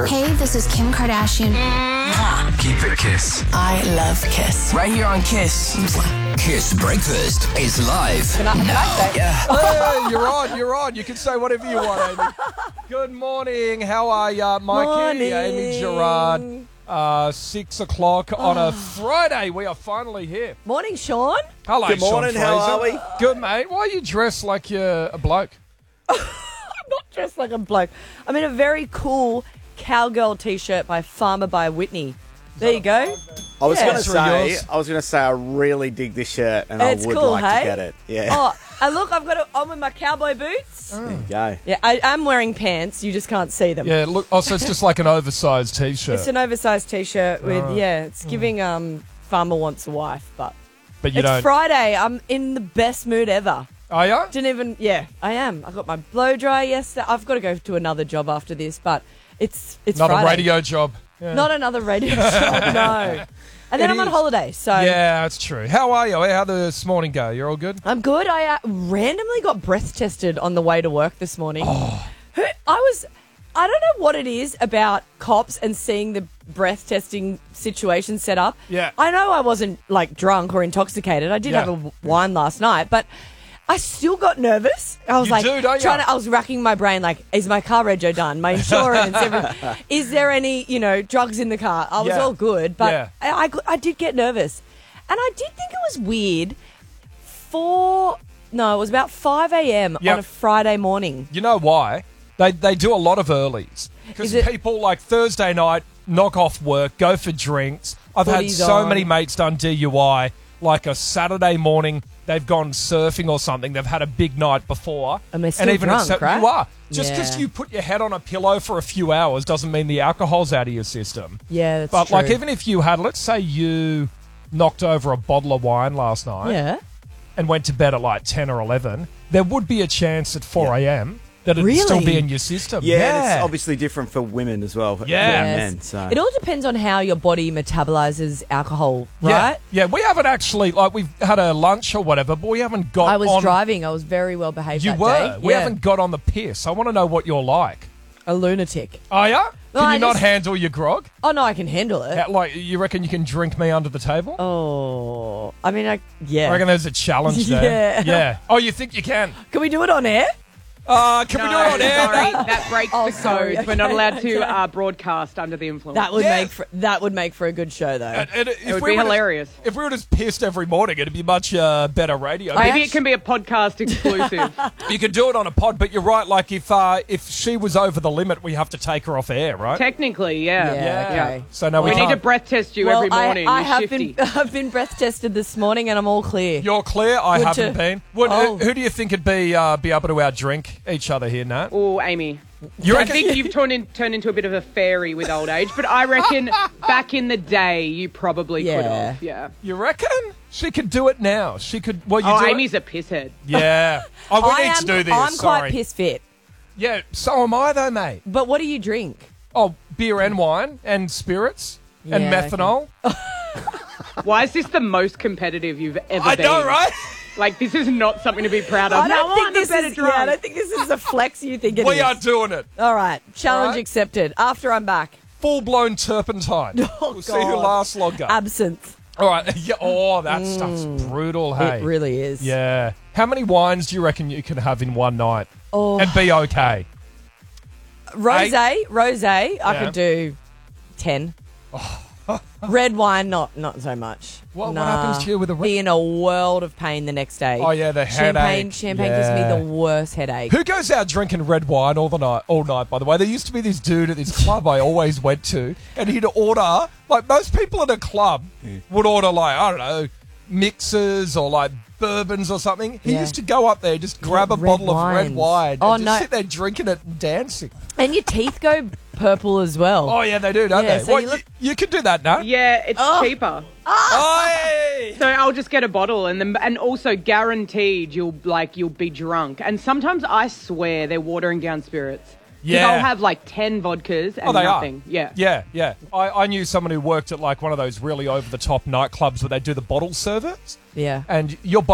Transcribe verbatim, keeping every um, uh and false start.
Hello. Hey, this is Kim Kardashian. Keep it Kiss. I love Kiss. Right here on Kiss. Kiss Breakfast is live Can I, can I now. say- Hey, you're on, you're on. You can say whatever you want, Amy. Good morning. How are ya, Mikey? Morning. Amy Gerard. Uh, six o'clock on a Friday. We are finally here. Morning, Sean. Hello, Good morning, Sean how Fraser. are we? Good, mate. Why are you dressed like you're a bloke? I'm not dressed like a bloke. I'm in a very cool cowgirl T-shirt by Farmer by Whitney. There you go. I was Yeah. going to It's for say, yours. I was going to say, I really dig this shirt, and It's I would cool, like hey? to get it. Yeah, Oh, and look, I've got it on with my cowboy boots. there you go. Yeah, I am wearing pants. You just can't see them. Yeah, look. Oh, so it's just like an oversized T-shirt. It's an oversized T-shirt with, Oh. yeah, it's giving um Farmer Wants a Wife, but but you it's don't. Friday. I'm in the best mood ever. Are ya? Didn't even, yeah, I am. I got my blow dry yesterday. I've got to go to another job after this, but it's it's Not Friday. a radio job. Yeah. Not another radio show, no. And then It I'm on is. holiday, so Yeah, that's true. How are you? How did this morning go? You're all good? I'm good. I uh, randomly got breath tested on the way to work this morning. Oh. Who, I was, I don't know what it is about cops and seeing the breath testing situation set up. Yeah. I know I wasn't like drunk or intoxicated. I did Yeah. have a w- wine last night, but I still got nervous. I was You like, do, don't you? trying to, I was racking my brain, like, is my car rego done? My insurance, everything. Is there any, you know, drugs in the car? I was Yeah. all good, but Yeah. I, I, I did get nervous. And I did think it was weird. Four, no, it was about five a.m. Yep. on a Friday morning. You know why? They they do a lot of earlies because Is it- people like Thursday night knock off work, go for drinks. I've had Footy's so on. many mates done D U I. Like a Saturday morning, they've gone surfing or something. They've had a big night before, And they're still even drunk, accept- right? You are just because Yeah. you put your head on a pillow for a few hours doesn't mean the alcohol's out of your system. Yeah, that's But true. like, even if you had, let's say you knocked over a bottle of wine last night yeah. and went to bed at like ten or eleven, there would be a chance at four a.m. that it'd still Really? be in your system. Yeah, Yeah. and it's obviously different for women as well. Yeah. than Yes. men. So It all depends on how your body metabolizes alcohol, Yeah. right? Yeah, we haven't actually, like, we've had a lunch or whatever, but we haven't got I was on... driving. I was very well behaved You that were. day. We Yeah. haven't got on the piss. I want to know what you're like. A lunatic. Are ya? No, Can I you not just- handle your grog? Oh, no, I can handle it. How- Like, you reckon you can drink me under the table? Oh, I mean, I, yeah. I reckon there's a challenge there. Yeah. Yeah. Oh, you think you can? Can we do it on air? Uh, can we do it on air? Sorry, that breaks Oh, the sorry, code. We're not okay, allowed to okay. uh, broadcast under the influence. That would Yeah. make for, that would make for a good show, though. And- and if it would we be were to- hilarious. if we were just pissed every morning, it'd be much uh, better radio. I Maybe actu- it can be a podcast exclusive. You could do it on a pod, but you're right. Like, if uh, if she was over the limit, we have to take her off air, right? Technically, yeah. Yeah, okay. So no, we, We need can't. to breath test you well, every morning. I, I You're have shifty. been I've been breath tested this morning, and I'm all clear. You're clear. I Good haven't to- been. What, Oh. who, who do you think would be uh, be able to outdrink each other here, Nat? Oh, Amy. You I reckon? think you've turned, in, turned into a bit of a fairy with old age, but I reckon back in the day you probably could Yeah. have. Yeah. You reckon she could do it now? She could. Well, you Oh, do it- Amy's a pisshead. Yeah. Oh, we I need am, to do this. I'm Sorry. quite piss fit. Yeah. So am I, though, mate. But what do you drink? Oh, beer and wine and spirits and Yeah, methanol. Why is this the most competitive you've ever I been? know, right? Like, this is not something to be proud of. I don't no, think I'm this a better is. drunk. Yeah, I don't think this is a flex you think it is. We are doing it. All right, challenge All right. accepted. After I'm back, Full blown turpentine. Oh, we'll see who God. lasts longer. absinthe. All right. Yeah. Oh, that stuff's brutal. Hey. It really is. Yeah. How many wines do you reckon you can have in one night Oh, and be okay? rose, rose. I Yeah. could do ten. Red wine, not not so much. What- what Nah. happens to you with a red- Be in a world of pain the next day. Oh, yeah, the champagne. headache. Champagne Yeah. gives me the worst headache. Who goes out drinking red wine all the night? All night, by the way. There used to be this dude at this club I always went to, and he'd order like most people at a club would order like I don't know mixers or like bourbons or something. He Yeah. used to go up there, just grab a red bottle of red wines. wine, Oh, and just no. sit there drinking it and dancing. And your teeth go purple as well. Oh yeah, they do, don't Yeah, they? so What, you you, look- you can do that, no? Yeah, it's Oh. cheaper. Oh, So I'll just get a bottle, and then and also guaranteed you'll like you'll be drunk. And sometimes I swear they're watering down spirits. 'Cause Yeah. I'll have like ten vodkas and Oh, they nothing. are. Yeah. Yeah, yeah. I, I knew someone who worked at like one of those really over the top nightclubs where they do the bottle service, Yeah. and you're